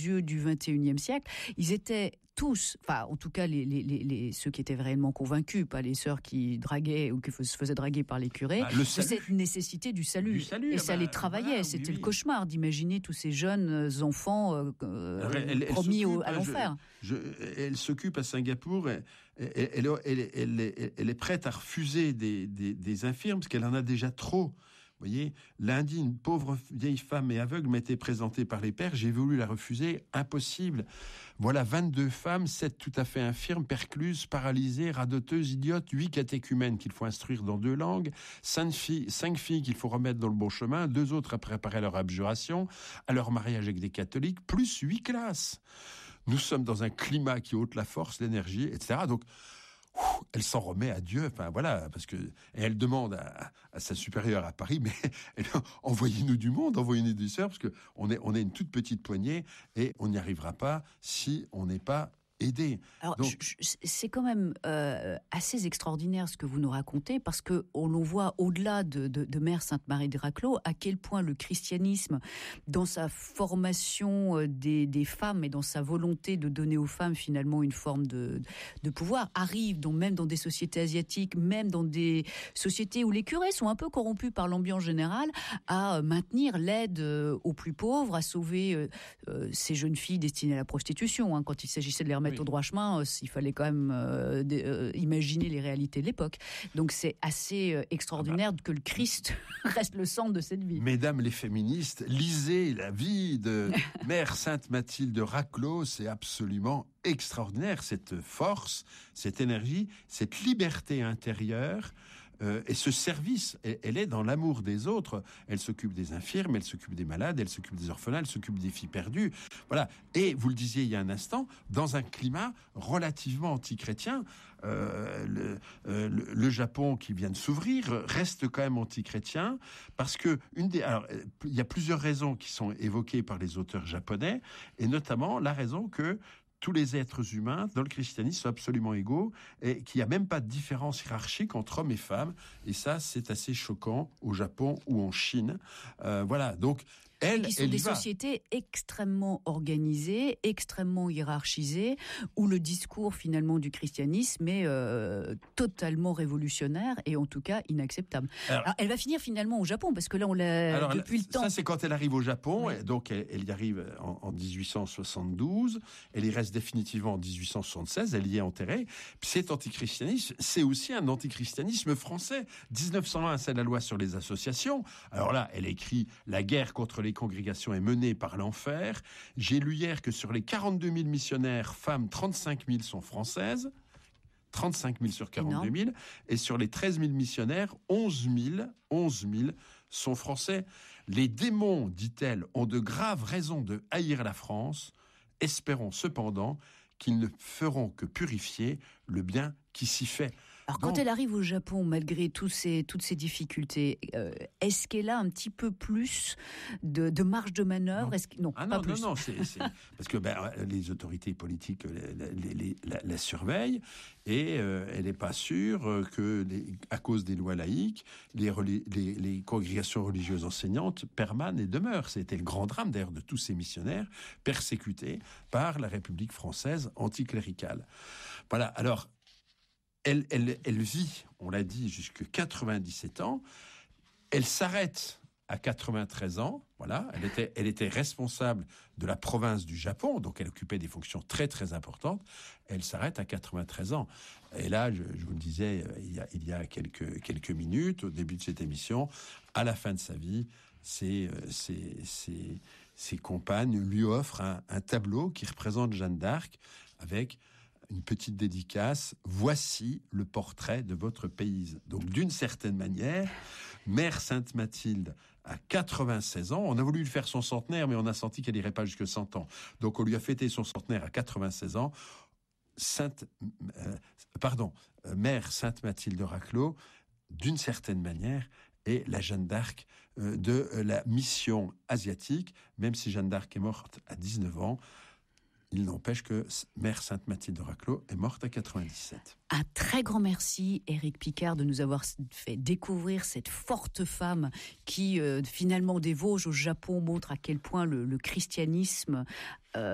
yeux du XXIe siècle. Ils étaient tous, enfin, en tout cas, ceux qui étaient réellement convaincus, pas les sœurs qui draguaient ou qui se faisaient draguer par les curés, de cette nécessité du salut. Et ça les travaillait. Voilà, c'était le cauchemar d'imaginer tous ces jeunes enfants promis à l'enfer. Elle s'occupe à Singapour, elle est prête à refuser des infirmes parce qu'elle en a déjà trop. Vous voyez, lundi, une pauvre vieille femme et aveugle m'était présentée par les pères. J'ai voulu la refuser. Impossible. Voilà 22 femmes, 7 tout à fait infirmes, percluses, paralysées, radoteuses, idiotes, 8 catéchumènes qu'il faut instruire dans 2 langues, 5 filles qu'il faut remettre dans le bon chemin, 2 autres à préparer leur abjuration, à leur mariage avec des catholiques, plus 8 classes. Nous sommes dans un climat qui ôte la force, l'énergie, etc. Donc, elle s'en remet à Dieu, enfin voilà, parce que elle demande à sa supérieure à Paris, mais envoyez-nous du monde, envoyez-nous des sœurs, parce que on est une toute petite poignée et on n'y arrivera pas si on n'est pas aidé. Alors, c'est quand même assez extraordinaire ce que vous nous racontez, parce que on voit au-delà de Mère Sainte-Marie de Raclos à quel point le christianisme, dans sa formation des femmes et dans sa volonté de donner aux femmes finalement une forme de pouvoir, arrive même dans des sociétés asiatiques, même dans des sociétés où les curés sont un peu corrompus par l'ambiance générale, à maintenir l'aide aux plus pauvres, à sauver ces jeunes filles destinées à la prostitution, quand il s'agissait de les remettre au droit chemin, il fallait quand même imaginer les réalités de l'époque. Donc c'est assez extraordinaire que le Christ reste le centre de cette vie. Mesdames les féministes, lisez la vie de Mère Sainte Mathilde de Raclos, c'est absolument extraordinaire, cette force, cette énergie, cette liberté intérieure. Et ce service, elle est dans l'amour des autres. Elle s'occupe des infirmes, elle s'occupe des malades, elle s'occupe des orphelins, elle s'occupe des filles perdues. Voilà. Et vous le disiez il y a un instant, dans un climat relativement anti-chrétien, le Japon qui vient de s'ouvrir reste quand même anti-chrétien parce que il y a plusieurs raisons qui sont évoquées par les auteurs japonais, et notamment la raison que tous les êtres humains dans le christianisme sont absolument égaux et qu'il n'y a même pas de différence hiérarchique entre hommes et femmes. Et ça, c'est assez choquant au Japon ou en Chine. Voilà, donc qui sont des sociétés extrêmement organisées, extrêmement hiérarchisées, où le discours finalement du christianisme est totalement révolutionnaire et en tout cas inacceptable. Alors, elle va finir finalement au Japon, parce que là on l'a depuis le temps. Ça c'est quand elle arrive au Japon, et donc elle y arrive en 1872, elle y reste définitivement en 1876, elle y est enterrée. Puis cet antichristianisme, c'est aussi un antichristianisme français. 1901, c'est la loi sur les associations. Alors là, elle écrit « La guerre contre les congrégations est menée par l'enfer ». J'ai lu hier que sur les 42 000 missionnaires femmes, 35 000 sont françaises. 35 000 sur 42 000. Et sur les 13 000 missionnaires, 11 000 sont français. Les démons, dit-elle, ont de graves raisons de haïr la France. Espérons cependant qu'ils ne feront que purifier le bien qui s'y fait. Alors quand elle arrive au Japon, malgré toutes ces difficultés, est-ce qu'elle a un petit peu plus de marge de manœuvre ? Non, c'est parce que les autorités politiques la surveillent, et elle n'est pas sûre que, à cause des lois laïques, les congrégations religieuses enseignantes permanent et demeurent. C'était le grand drame d'ailleurs de tous ces missionnaires persécutés par la République française anticléricale. Voilà, alors elle vit, on l'a dit, jusqu'à 97 ans. Elle s'arrête à 93 ans. Voilà, elle était responsable de la province du Japon, donc elle occupait des fonctions très très importantes. Elle s'arrête à 93 ans. Et là, je vous le disais il y a quelques minutes, au début de cette émission, à la fin de sa vie, ses compagnes lui offrent un tableau qui représente Jeanne d'Arc avec une petite dédicace. Voici le portrait de votre pays. Donc, d'une certaine manière, Mère Sainte-Mathilde a 96 ans. On a voulu lui faire son centenaire, mais on a senti qu'elle n'irait pas jusque 100 ans. Donc, on lui a fêté son centenaire à 96 ans. Mère Sainte-Mathilde de Raclos, d'une certaine manière, est la Jeanne d'Arc de la mission asiatique. Même si Jeanne d'Arc est morte à 19 ans, il n'empêche que Mère Sainte-Mathilde de Raclos est morte à 97. Un très grand merci, Éric Picard, de nous avoir fait découvrir cette forte femme qui, finalement, des Vosges au Japon, montre à quel point le christianisme